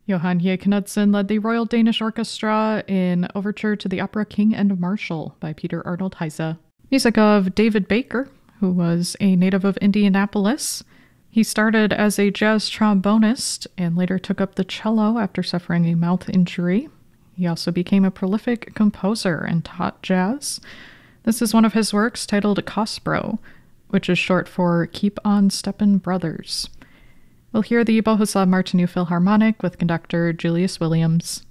Johan J. Knudsen led the Royal Danish Orchestra in Overture to the opera King and Marshall by Peter Arnold Heise. Music of David Baker, who was a native of Indianapolis. He started as a jazz trombonist and later took up the cello after suffering a mouth injury. He also became a prolific composer and taught jazz. This is one of his works titled Kosbro, which is short for Keep on Steppin' Brothers. We'll hear the Bohuslav Martinu Philharmonic with conductor Julius Williams.